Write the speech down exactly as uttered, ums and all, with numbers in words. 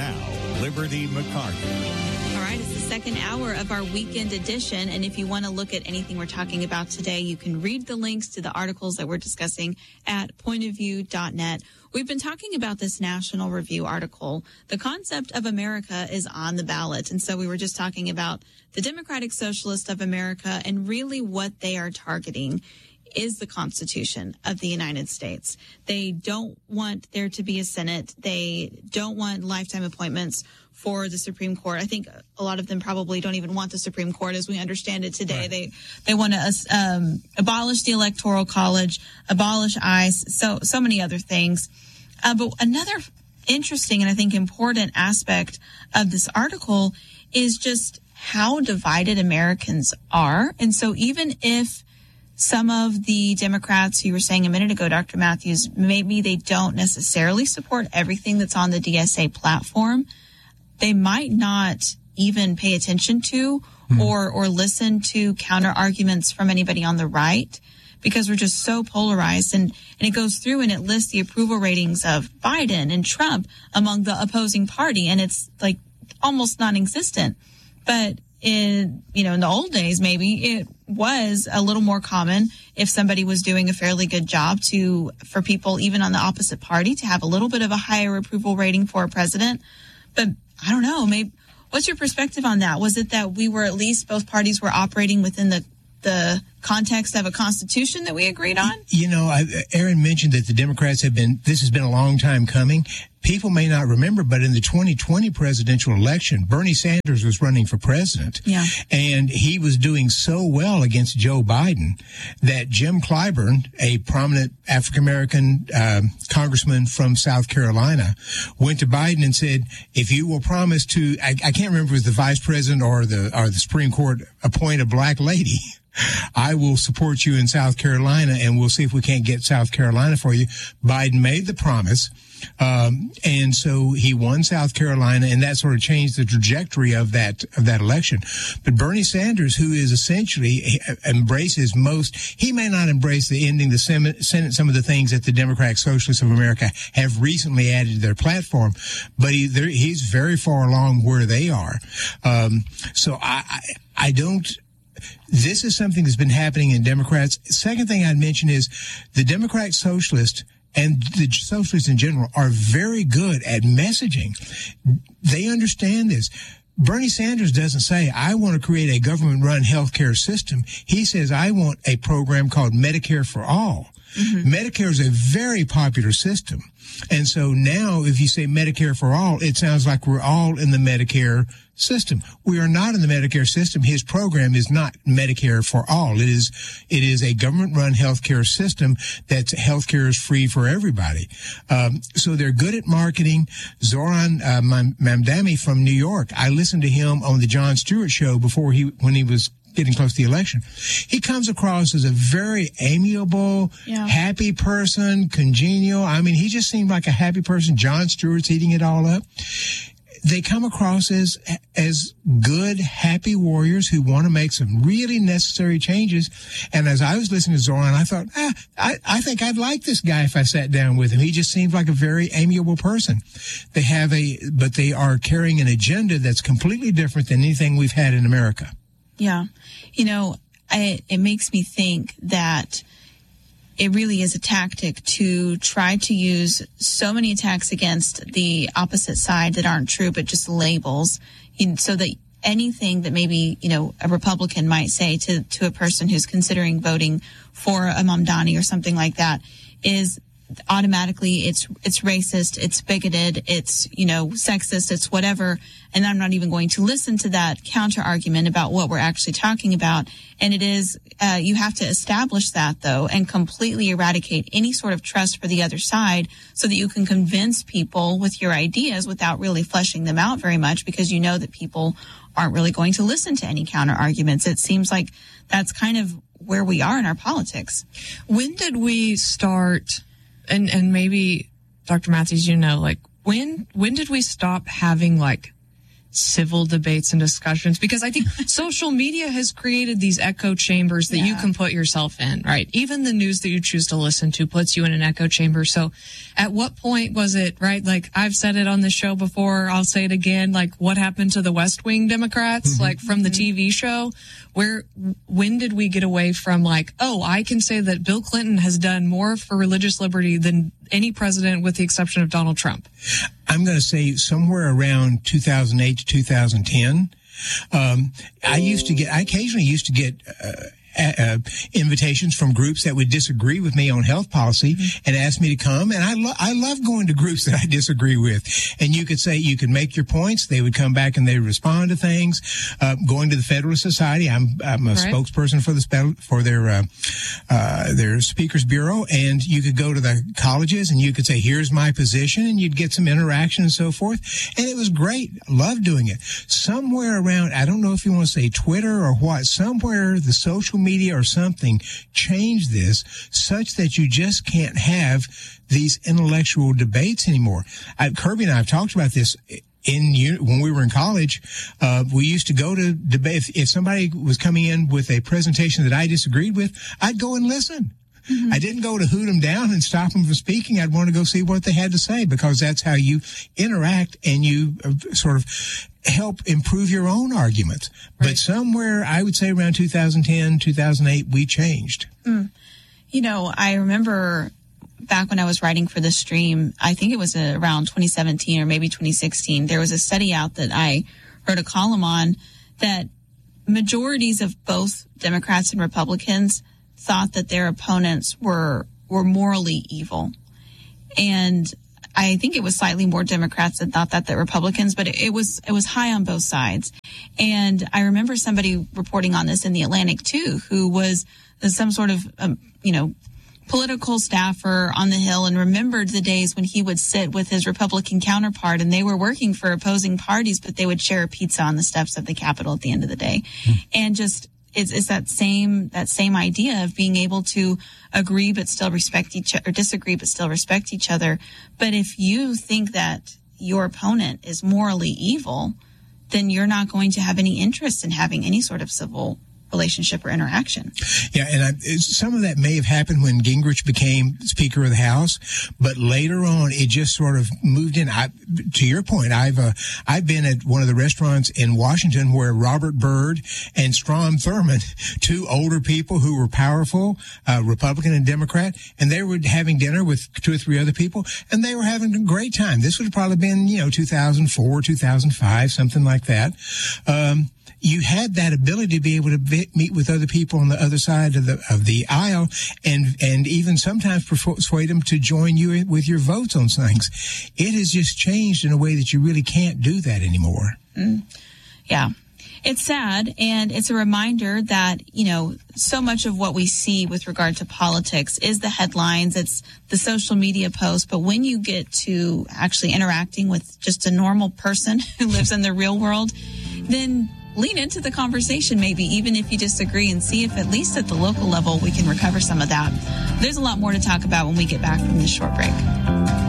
Now, Liberty McCarty. All right, it's the second hour of our weekend edition. And if you want to look at anything we're talking about today, you can read the links to the articles that we're discussing at point of view dot net. We've been talking about this National Review article. The concept of America is on the ballot. And so we were just talking about the Democratic Socialists of America, and really what they are targeting is the Constitution of the United States. They don't want there to be a Senate. They don't want lifetime appointments for the Supreme Court. I think a lot of them probably don't even want the Supreme Court as we understand it today. Right. They they want to um, abolish the Electoral College, abolish ICE, so so many other things. Uh, but another interesting and I think important aspect of this article is just how divided Americans are. And so even if some of the Democrats, you were saying a minute ago, Doctor Matthews, maybe they don't necessarily support everything that's on the D S A platform, they might not even pay attention to mm. or or listen to counter arguments from anybody on the right, because we're just so polarized. And, and it goes through and it lists the approval ratings of Biden and Trump among the opposing party, and it's like almost non-existent. But in, you know, in the old days, maybe it was a little more common if somebody was doing a fairly good job to, for people even on the opposite party to have a little bit of a higher approval rating for a president. But I don't know, maybe, what's your perspective on that? Was it that we were, at least both parties were operating within the the context of a constitution that we agreed on? You know, I, Aaron mentioned that the Democrats have been, this has been a long time coming. People may not remember, but in the twenty twenty presidential election, Bernie Sanders was running for president. Yeah. And he was doing so well against Joe Biden that Jim Clyburn, a prominent African-American uh, congressman from South Carolina, went to Biden and said, if you will promise to, I, I can't remember if it was the vice president or the, or the Supreme Court, appoint a black lady, I will support you in South Carolina, and we'll see if we can't get South Carolina for you. Biden made the promise, um, and so he won South Carolina, and that sort of changed the trajectory of that of that election. But Bernie Sanders, who is essentially embraces most, he may not embrace the ending the Senate, some of the things that the Democratic Socialists of America have recently added to their platform, but he, he's very far along where they are. Um, so I, I, I don't. This is something that's been happening in Democrats. Second thing I'd mention is the Democratic Socialists and the socialists in general are very good at messaging. They understand this. Bernie Sanders doesn't say, I want to create a government-run healthcare system. He says, I want a program called Medicare for All. Mm-hmm. Medicare is a very popular system. And so now if you say Medicare for All, it sounds like we're all in the Medicare system. We are not in the Medicare system. His program is not Medicare for All. It is, it is a government-run healthcare system that's healthcare is free for everybody. Um, so they're good at marketing. Zoran uh, Mamdani from New York, I listened to him on the Jon Stewart show before he, when he was getting close to the election. He comes across as a very amiable, yeah. happy person, congenial. I mean, he just seemed like a happy person. Jon Stewart's eating it all up. They come across as as good, happy warriors who want to make some really necessary changes. And as I was listening to Zoran, I thought, ah, I, I think I'd like this guy if I sat down with him. He just seems like a very amiable person. They have a, but they are carrying an agenda that's completely different than anything we've had in America. Yeah. You know, I, it makes me think that it really is a tactic to try to use so many attacks against the opposite side that aren't true, but just labels, you know, so that anything that maybe, you know, a Republican might say to, to a person who's considering voting for a Mamdani or something like that is automatically it's it's racist, it's bigoted, it's, you know, sexist, it's whatever, and I'm not even going to listen to that counter argument about what we're actually talking about. And it is uh, you have to establish that, though, and completely eradicate any sort of trust for the other side so that you can convince people with your ideas without really fleshing them out very much, because you know that people aren't really going to listen to any counter arguments. It seems like that's kind of where we are in our politics. When did we start, and, and maybe, Doctor Matthews, you know, like, when when did we stop having, like, civil debates and discussions, because I think social media has created these echo chambers that yeah. you can put yourself in, right? Even the news that you choose to listen to puts you in an echo chamber. So at what point was it, right? Like I've said it on the show before, I'll say it again, like what happened to the West Wing Democrats, mm-hmm. like from the T V show? Where, when did we get away from like, oh, I can say that Bill Clinton has done more for religious liberty than any president with the exception of Donald Trump? I'm going to say somewhere around two thousand eight to two thousand ten. Um, I used to get, I occasionally used to get, uh, Uh, invitations from groups that would disagree with me on health policy mm-hmm. and ask me to come. And I, lo- I love going to groups that I disagree with. And you could say, you could make your points. They would come back and they would respond to things. Uh, going to the Federalist Society, I'm, I'm a right. spokesperson for the spe- for their, uh, uh, their Speakers Bureau. And you could go to the colleges and you could say, here's my position, and you'd get some interaction and so forth. And it was great. Loved doing it. Somewhere around, I don't know if you want to say Twitter or what, somewhere the social media or something changed this such that you just can't have these intellectual debates anymore. I, Kirby and I have talked about this in when we were in college. Uh, we used to go to debate. If, if somebody was coming in with a presentation that I disagreed with, I'd go and listen. Mm-hmm. I didn't go to hoot them down and stop them from speaking. I'd want to go see what they had to say, because that's how you interact and you uh, sort of help improve your own arguments. Right. But somewhere, I would say around two thousand ten, two thousand eight, we changed. Mm. You know, I remember back when I was writing for the Stream, I think it was uh, around twenty seventeen or maybe twenty sixteen, there was a study out that I wrote a column on that majorities of both Democrats and Republicans thought that their opponents were were morally evil. And I think it was slightly more Democrats that thought that than Republicans, but it, it was it was high on both sides. And I remember somebody reporting on this in the Atlantic too, who was some sort of um, you know political staffer on the Hill, and remembered the days when he would sit with his Republican counterpart and they were working for opposing parties, but they would share a pizza on the steps of the Capitol at the end of the day. Mm. And just It's, it's that same that same idea of being able to agree but still respect each other, or disagree but still respect each other. But if you think that your opponent is morally evil, then you're not going to have any interest in having any sort of civil relationship or interaction. Yeah, and I, some of that may have happened when Gingrich became Speaker of the House, but later on it just sort of moved in. I, to your point, I've uh, I've been at one of the restaurants in Washington where Robert Byrd and Strom Thurmond, two older people who were powerful, uh, Republican and Democrat, and they were having dinner with two or three other people, and they were having a great time. This would have probably been, you know, two thousand four, two thousand five, something like that. Um, You had that ability to be able to be, meet with other people on the other side of the of the aisle, and and even sometimes persuade them to join you with your votes on things. It has just changed in a way that you really can't do that anymore. Mm. Yeah. It's sad, and it's a reminder that, you know, so much of what we see with regard to politics is the headlines, it's the social media posts, but when you get to actually interacting with just a normal person who lives in the real world, then lean into the conversation, maybe, even if you disagree, and see if at least at the local level we can recover some of that. There's a lot more to talk about when we get back from this short break.